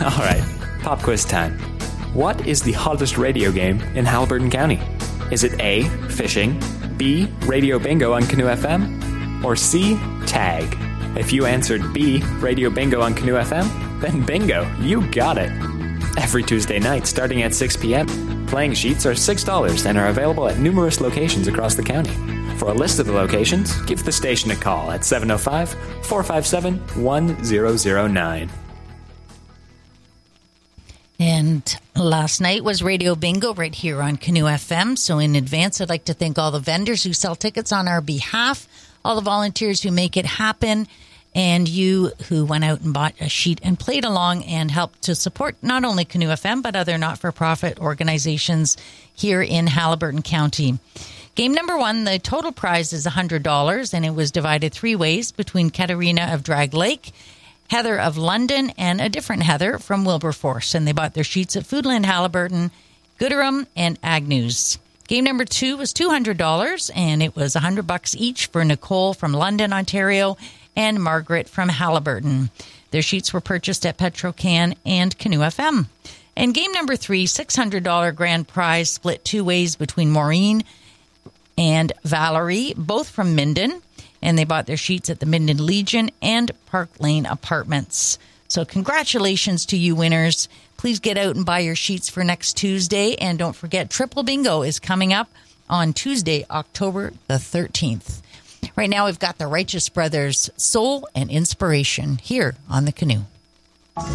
All right, pop quiz time. What is the hottest radio game in Haliburton County? Is it A, fishing, B, radio bingo on Canoe FM, or C, tag? If you answered B, radio bingo on Canoe FM, then bingo, you got it. Every Tuesday night starting at 6 p.m., playing sheets are $6 and are available at numerous locations across the county. For a list of the locations, give the station a call at 705-457-1009. And last night was Radio Bingo right here on Canoe FM. So in advance, I'd like to thank all the vendors who sell tickets on our behalf, all the volunteers who make it happen, and you who went out and bought a sheet and played along and helped to support not only Canoe FM, but other not-for-profit organizations here in Haliburton County. Game number 1, the total prize is $100, and it was divided 3 ways between Katerina of Drag Lake, Heather of London, and a different Heather from Wilberforce. And they bought their sheets at Foodland, Haliburton, Gooderham, and Agnews. Game number 2 was $200, and it was $100 each for Nicole from London, Ontario, and Margaret from Haliburton. Their sheets were purchased at Petrocan and Canoe FM. And game number 3, $600 grand prize, split 2 ways between Maureen and Valerie, both from Minden. And they bought their sheets at the Minden Legion and Park Lane Apartments. So congratulations to you winners. Please get out and buy your sheets for next Tuesday. And don't forget, Triple Bingo is coming up on Tuesday, October the 13th. Right now, we've got the Righteous Brothers, Soul and Inspiration, here on the Canoe.